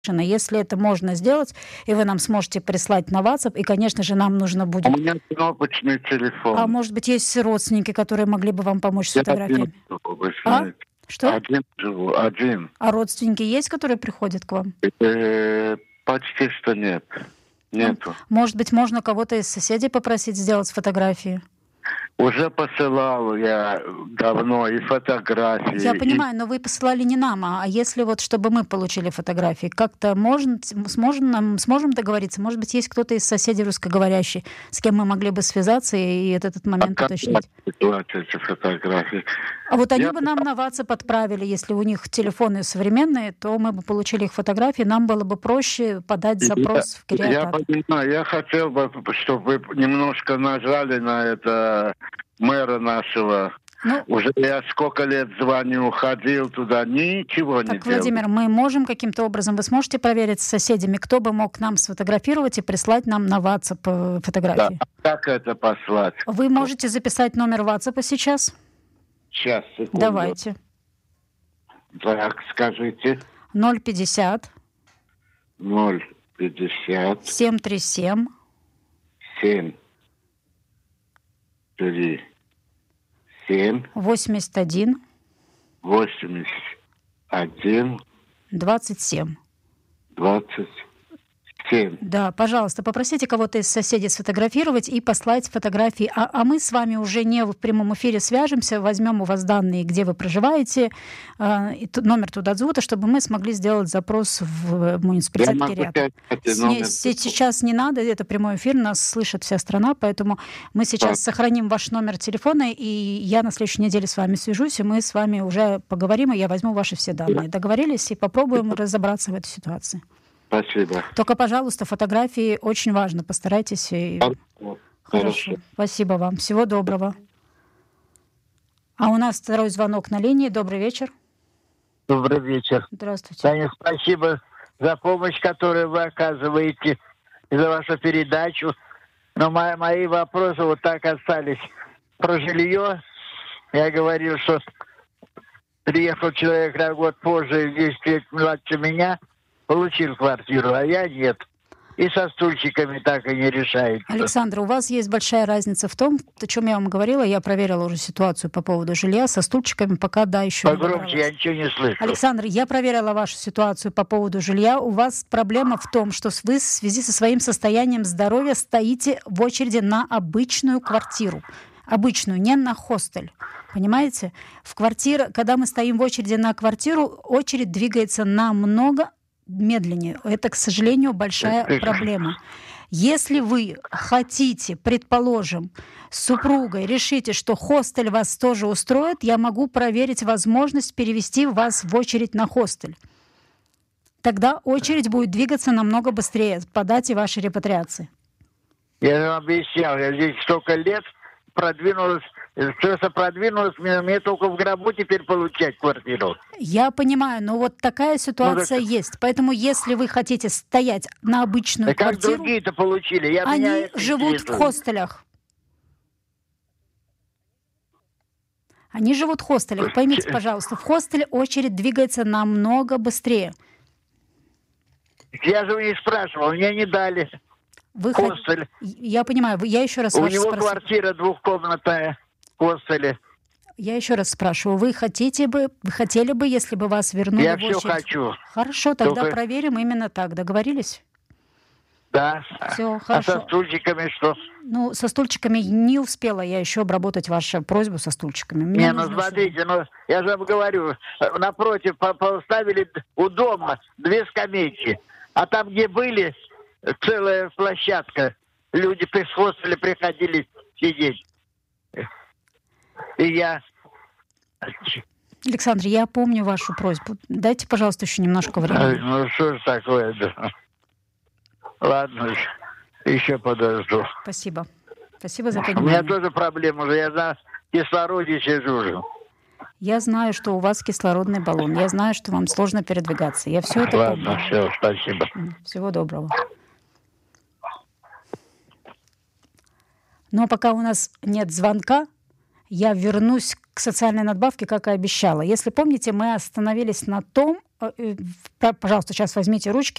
Если это можно сделать, и вы нам сможете прислать на WhatsApp, и, конечно же, нам нужно будет... У меня кнопочный телефон. А может быть, есть родственники, которые могли бы вам помочь с фотографиями? Что? Один живу, один. А родственники есть, которые приходят к вам? Почти что нет. Нету. Может быть, можно кого-то из соседей попросить сделать фотографии? Уже посылал я давно и фотографии. Я понимаю, но вы посылали не нам, а если вот, чтобы мы получили фотографии, как-то сможем договориться? Может быть, есть кто-то из соседей русскоговорящих, с кем мы могли бы связаться и этот момент уточнить? Эти фотографии. А вот они бы нам на WhatsApp отправили, если у них телефоны современные, то мы бы получили их фотографии, нам было бы проще подать запрос в Кириат. Я понимаю, я хотел бы, чтобы вы немножко нажали на это мэра нашего. Уже я сколько лет звоню, ходил туда, ничего не делал. Так, Владимир, мы можем каким-то образом, вы сможете проверить с соседями, кто бы мог нам сфотографировать и прислать нам на WhatsApp фотографии? Да. Как это послать? Вы можете записать номер WhatsApp сейчас? Сейчас, секунду. Давайте. Так, скажите. 050. 737. 81. 27. Да, пожалуйста, попросите кого-то из соседей сфотографировать и послать фотографии. А мы с вами уже не в прямом эфире свяжемся, возьмем у вас данные, где вы проживаете, и номер Тудадзута, чтобы мы смогли сделать запрос в муниципалитет Кириат. Сейчас не надо, это прямой эфир, нас слышит вся страна, поэтому мы сейчас сохраним ваш номер телефона, и я на следующей неделе с вами свяжусь, и мы с вами уже поговорим, и я возьму ваши все данные. Договорились? И попробуем разобраться в этой ситуации. Спасибо. Только, пожалуйста, фотографии очень важно. Постарайтесь. Хорошо. Спасибо вам. Всего доброго. А у нас второй звонок на линии. Добрый вечер. Добрый вечер. Здравствуйте. Таня, спасибо за помощь, которую вы оказываете, и за вашу передачу. Но мои вопросы вот так остались. Про жилье я говорил, что приехал человек на год позже, 10 лет младше меня, получил квартиру, а я нет. И со стульчиками так и не решается. Александр, у вас есть большая разница в том, о чем я вам говорила, я проверила уже ситуацию по поводу жилья, со стульчиками пока еще погромче, я ничего не слышу. Александр, я проверила вашу ситуацию по поводу жилья. У вас проблема в том, что вы в связи со своим состоянием здоровья стоите в очереди на обычную квартиру. Обычную, не на хостель. Понимаете? Когда мы стоим в очереди на квартиру, очередь двигается намного медленнее. Это, к сожалению, большая проблема. Если вы хотите, предположим, с супругой решите, что хостель вас тоже устроит, я могу проверить возможность перевести вас в очередь на хостель. Тогда очередь будет двигаться намного быстрее по дате вашей репатриации. Я же вам объяснял, я здесь столько лет продвинулась, мне только в гробу теперь получать квартиру. Я понимаю, но вот такая ситуация есть. Поэтому если вы хотите стоять на обычную квартиру... Как другие-то получили? Они живут в хостелях. Они живут в хостелях. Поймите, пожалуйста, в хостеле очередь двигается намного быстрее. Я же у них спрашивал, мне не дали. Хостель. Я понимаю, я еще раз вас спрашиваю. У него квартира двухкомнатная в хостеле. Я еще раз спрашиваю, вы хотели бы, если бы вас вернули в очередь? Я все хочу. Хорошо, тогда проверим именно так. Договорились? Да. Все, хорошо. А со стульчиками что? Со стульчиками не успела я еще обработать вашу просьбу со стульчиками. Смотрите, я же вам говорю, напротив поставили у дома 2 скамейки, а там, где были, целая площадка. Люди с хостеля приходили сидеть. И я... Александр, я помню вашу просьбу. Дайте, пожалуйста, еще немножко времени. Что же такое-то? Ладно, еще подожду. Спасибо. Спасибо за понимание. У меня тоже проблема уже. Я на кислороде сижу же. Я знаю, что у вас кислородный баллон. Я знаю, что вам сложно передвигаться. Я все это помню. Ладно, все, спасибо. Всего доброго. Но пока у нас нет звонка, я вернусь к социальной надбавке, как и обещала. Если помните, мы остановились на том, пожалуйста, сейчас возьмите ручки,